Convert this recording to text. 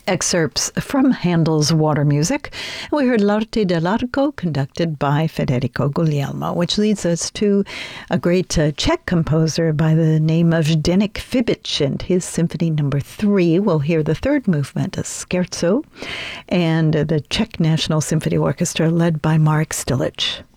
excerpts from Handel's Water Music. We heard L'Arte dell'Arco, conducted by Federico Guglielmo, which leads us to a great Czech composer by the name of Zdeněk Fibič and his Symphony No. 3. We'll hear the third movement, a scherzo, and the Czech National Symphony Orchestra led by Marek Stilic.